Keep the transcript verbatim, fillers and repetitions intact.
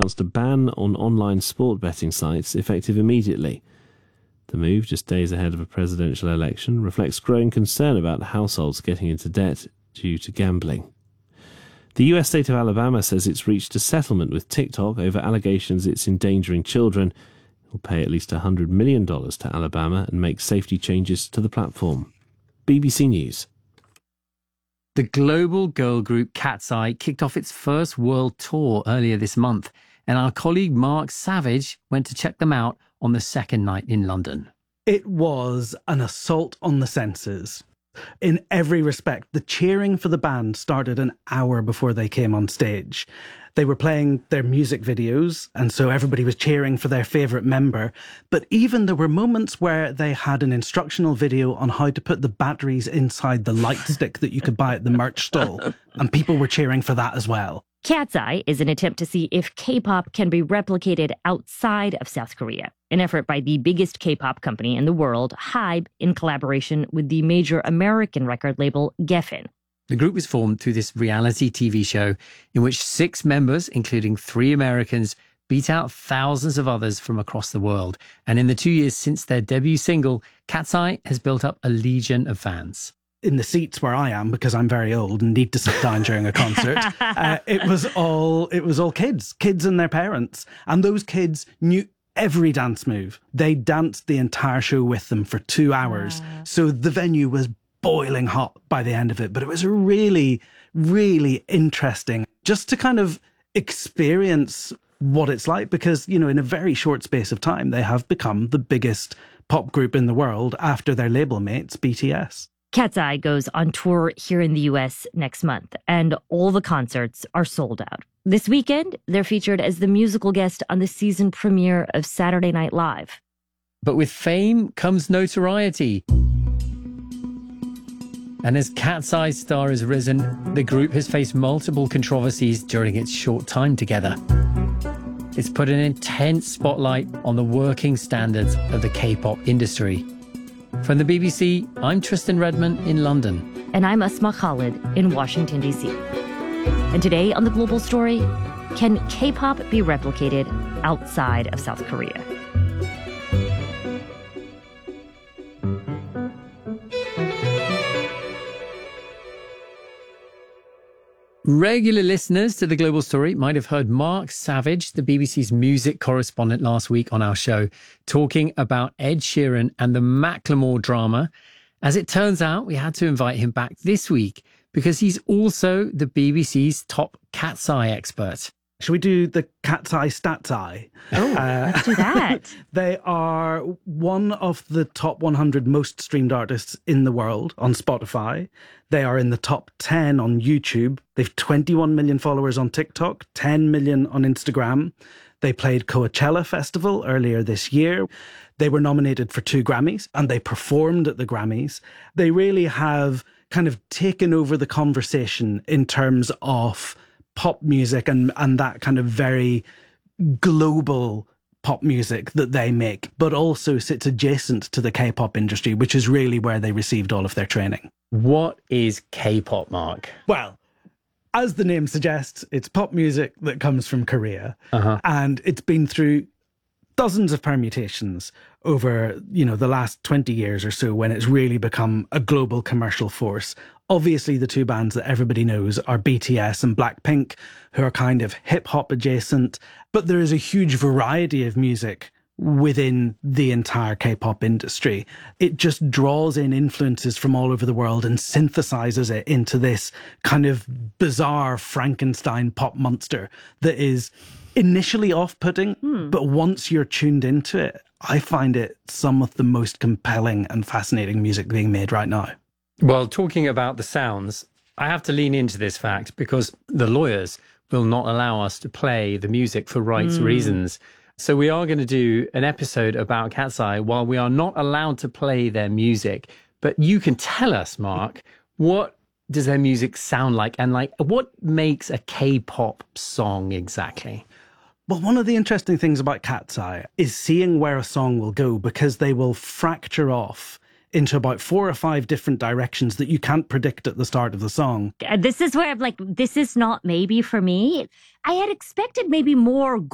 announced a ban on online sport betting sites effective immediately. The move, just days ahead of a presidential election, reflects growing concern about households getting into debt due to gambling. The U S state of Alabama says it's reached a settlement with TikTok over allegations it's endangering children. It will pay at least one hundred million dollars to Alabama and make safety changes to the platform. B B C News. The global girl group Cat's Eye kicked off its first world tour earlier this month, and our colleague Mark Savage went to check them out on the second night in London. It was an assault on the senses. In every respect, the cheering for the band started an hour before they came on stage. They were playing their music videos, and so everybody was cheering for their favourite member. But even there were moments where they had an instructional video on how to put the batteries inside the light stick that you could buy at the merch stall, and people were cheering for that as well. Cat's Eye is an attempt to see if K-pop can be replicated outside of South Korea, an effort by the biggest K-pop company in the world, HYBE, in collaboration with the major American record label Geffen. The group was formed through this reality T V show in which six members, including three Americans, beat out thousands of others from across the world. And in the two years since their debut single, Cat's Eye has built up a legion of fans. In the seats where I am, because I'm very old and need to sit down during a concert, uh, it was all it was all kids, kids and their parents. And those kids knew every dance move. They danced the entire show with them for two hours. Wow. So the venue was boiling hot by the end of it. But it was really, really interesting just to kind of experience what it's like, because, you know, in a very short space of time, they have become the biggest pop group in the world after their label mates, B T S. Cat's Eye goes on tour here in the U S next month, and all the concerts are sold out. This weekend, they're featured as the musical guest on the season premiere of Saturday Night Live. But with fame comes notoriety. And as Cat's Eye's star has risen, the group has faced multiple controversies during its short time together. It's put an intense spotlight on the working standards of the K-pop industry. From the B B C, I'm Tristan Redman in London. And I'm Asma Khalid in Washington, D C. And today on The Global Story, can K-pop be replicated outside of South Korea? Regular listeners to The Global Story might have heard Mark Savage, the B B C's music correspondent, last week on our show, talking about Ed Sheeran and the Macklemore drama. As it turns out, we had to invite him back this week because he's also the B B C's top Cat's Eye expert. Should we do the Cat's Eye Stats Eye? Oh, uh, let's do that. They are one of the top one hundred most streamed artists in the world on Spotify. They are in the top ten on YouTube. They've twenty-one million followers on TikTok, ten million on Instagram. They played Coachella Festival earlier this year. They were nominated for two Grammys and they performed at the Grammys. They really have kind of taken over the conversation in terms of pop music and, and that kind of very global pop music that they make, but also sits adjacent to the K-pop industry, which is really where they received all of their training. What is K-pop, Mark? Well, as the name suggests, it's pop music that comes from Korea. Uh-huh. And it's been through dozens of permutations over, you know, the last twenty years or so when it's really become a global commercial force. Obviously, the two bands that everybody knows are B T S and Blackpink, who are kind of hip-hop adjacent. But there is a huge variety of music within the entire K-pop industry. It just draws in influences from all over the world and synthesizes it into this kind of bizarre Frankenstein pop monster that is initially off-putting, hmm. but once you're tuned into it, I find it some of the most compelling and fascinating music being made right now. Well, talking about the sounds, I have to lean into this fact because the lawyers will not allow us to play the music for rights mm. reasons. So we are going to do an episode about Cat's Eye while we are not allowed to play their music. But you can tell us, Mark, what does their music sound like? And like, what makes a K-pop song exactly? Well, one of the interesting things about Cat's Eye is seeing where a song will go, because they will fracture off into about four or five different directions that you can't predict at the start of the song. This is where I'm like, this is not maybe for me. I had expected maybe more